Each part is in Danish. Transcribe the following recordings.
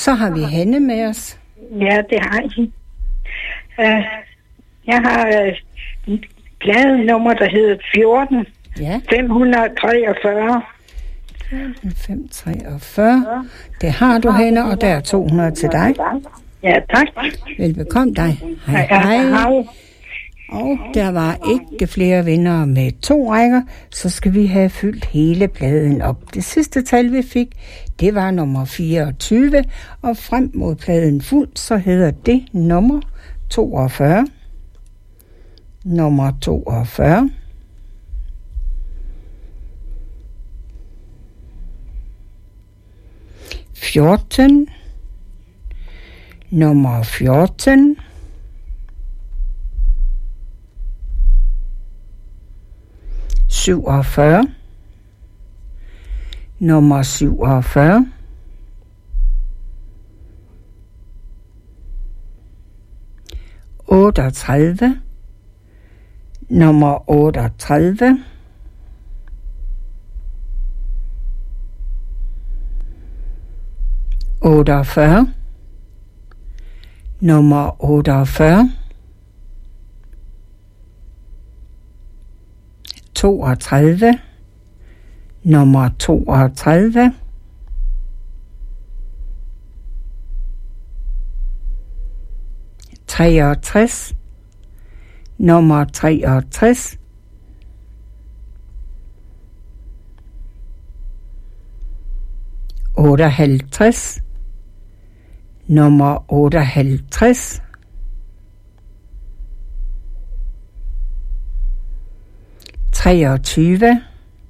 Så har vi Henne med os. Ja, det har I. Jeg har et pladenummer, der hedder 14. Ja. 543. 543. Det har du, Henne, og der er 200 til dig. Ja, tak. Velbekomme dig. Hej, hej. Og der var ikke flere vindere med 2 rækker, så skal vi have fyldt hele pladen op. Det sidste tal, vi fik, det var nummer 24, og frem mod pladen fuld, så hedder det nummer 42. Nummer 42. Nummer 14. 47. Nummer 47. 38. Nummer 38. 48. Nummer 48. 32. Nummer 32. 63. Nummer 63. 58. Nummer 58. 23.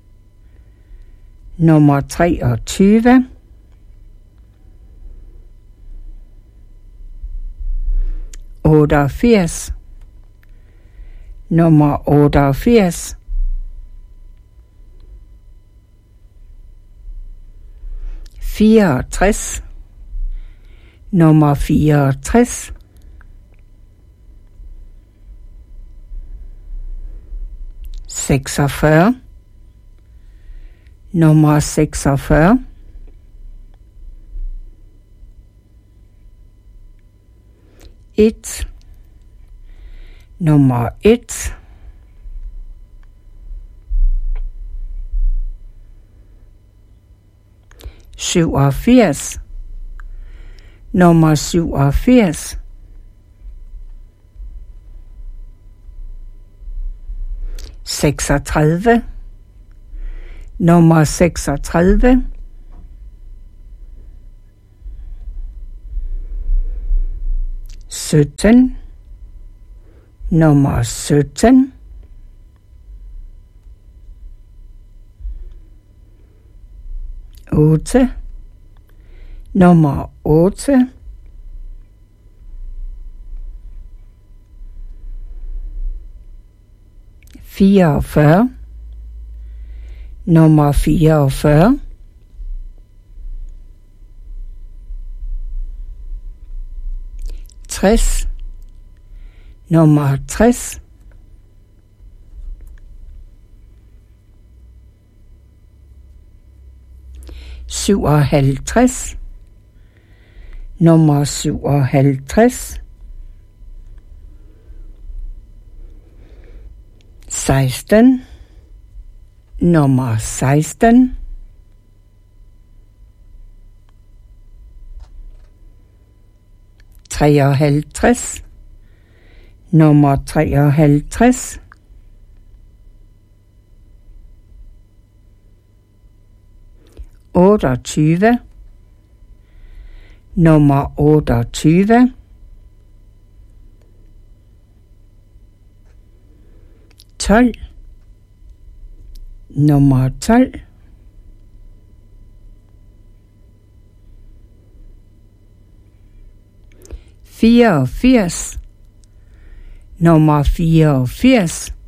Nummer 23. 88. Nummer 88. 64. Nummer 64. 46. Nummer 46. 1. Nummer 1. 87. Nummer 87. 36. Nummer 36. 17. Nummer 17. 8. Nummer 8. 44. Nummer 44. 60. Nummer 60. 57. Nummer 57. 16. Nummer 16. 53. Nummer 53. 28. Nummer 28. 12. Nummer 12. 84. Nummer 84.